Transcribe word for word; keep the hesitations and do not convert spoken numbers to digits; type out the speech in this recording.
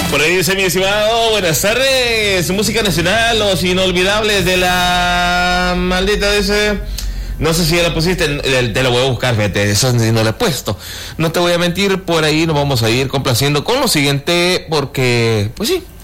Por ahí dice mi estimado, buenas tardes, música nacional, los inolvidables de la maldita dice, no sé si ya la pusiste, te lo voy a buscar, fíjate, eso no lo he puesto, no te voy a mentir, por ahí nos vamos a ir complaciendo con lo siguiente, porque, pues sí,